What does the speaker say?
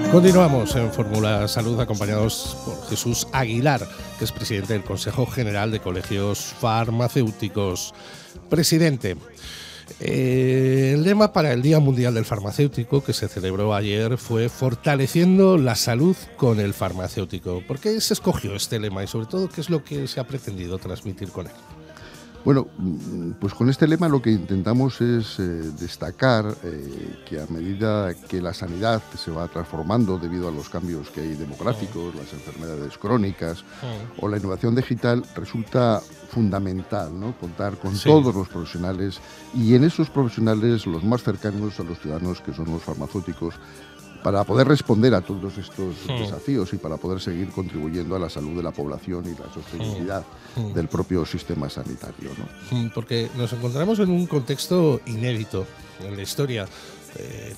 Continuamos en Fórmula Salud acompañados por Jesús Aguilar, que es presidente del Consejo General de Colegios Farmacéuticos. Presidente, el lema para el Día Mundial del Farmacéutico, que se celebró ayer, fue Fortaleciendo la salud con el farmacéutico. ¿Por qué se escogió este lema y, sobre todo, qué es lo que se ha pretendido transmitir con él? Bueno, pues con este lema lo que intentamos es destacar que a medida que la sanidad se va transformando debido a los cambios que hay demográficos, las enfermedades crónicas o la innovación digital, resulta fundamental, ¿no?, contar con todos los profesionales, y en esos profesionales los más cercanos a los ciudadanos, que son los farmacéuticos, para poder responder a todos estos desafíos y para poder seguir contribuyendo a la salud de la población y la sostenibilidad del propio sistema sanitario, ¿no? Porque nos encontramos en un contexto inédito en la historia.